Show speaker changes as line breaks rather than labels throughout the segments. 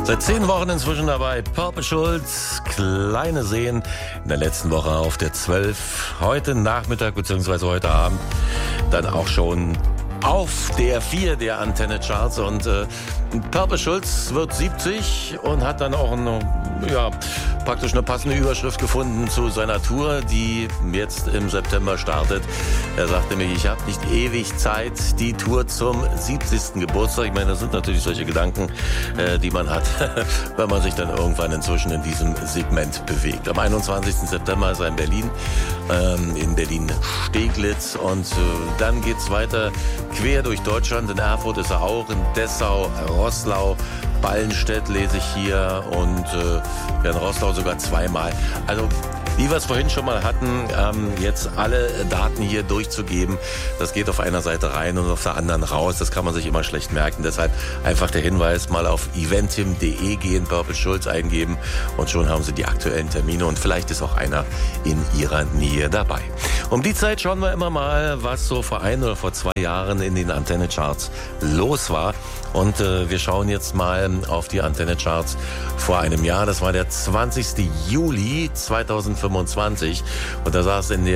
Seit 10 Wochen inzwischen dabei. Purple Schulz, Kleine Seen. In der letzten Woche auf der 12. Heute Nachmittag bzw. heute Abend dann auch schon auf der 4 der Antenne Charts. Und Purple Schulz wird 70 und hat dann auch praktisch eine passende Überschrift gefunden zu seiner Tour, die jetzt im September startet. Er sagte mir, ich habe nicht ewig Zeit, die Tour zum 70. Geburtstag. Ich meine, das sind natürlich solche Gedanken, die man hat, wenn man sich dann irgendwann inzwischen in diesem Segment bewegt. Am 21. September ist er in Berlin-Steglitz und dann geht's weiter quer durch Deutschland. In Erfurt ist er auch, in Dessau, Roßlau, Ballenstedt lese ich hier und in Roßlau sogar zweimal. Also wie wir es vorhin schon mal hatten, jetzt alle Daten hier durchzugeben, das geht auf einer Seite rein und auf der anderen raus. Das kann man sich immer schlecht merken. Deshalb einfach der Hinweis, mal auf eventim.de gehen, Purple Schulz eingeben und schon haben Sie die aktuellen Termine und vielleicht ist auch einer in Ihrer Nähe dabei. Um die Zeit schauen wir immer mal, was so vor 1 oder vor 2 Jahren in den Antenne-Charts los war. Und wir schauen jetzt mal auf die Antenne-Charts vor einem Jahr. Das war der 20. Juli 2025. Und da sah es in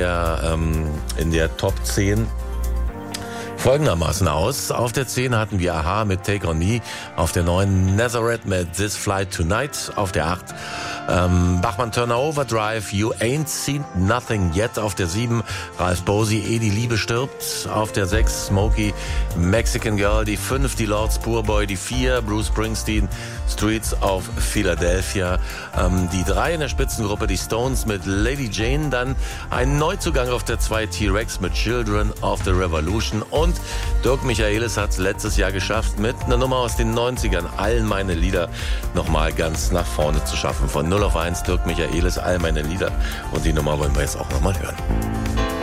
der Top 10 folgendermaßen aus. Auf der 10 hatten wir Aha mit Take On Me. Auf der 9 Nazareth mit This Flight Tonight. Auf der 8 Bachmann Turner Overdrive, You Ain't Seen Nothing Yet. Auf der 7 Ralph Bosi, Ehe die Liebe stirbt. Auf der 6 Smokey, Mexican Girl. Die 5 die Lords Poorboy. Die 4 Bruce Springsteen, Streets of Philadelphia. Die 3 in der Spitzengruppe, die Stones mit Lady Jane. Dann ein Neuzugang auf der 2 T-Rex mit Children of the Revolution. Und Dirk Michaelis hat es letztes Jahr geschafft, mit einer Nummer aus den 90ern, all meine Lieder nochmal ganz nach vorne zu schaffen. Von 0 auf 1 Dirk Michaelis, all meine Lieder. Und die Nummer wollen wir jetzt auch nochmal hören.